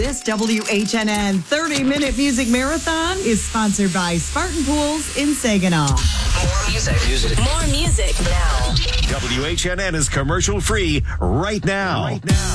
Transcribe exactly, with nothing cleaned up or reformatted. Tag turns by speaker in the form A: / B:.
A: This W H N N thirty-minute music marathon is sponsored by Spartan Pools in Saginaw.
B: More music. music. More music now.
C: W H N N is commercial free right now. Right now.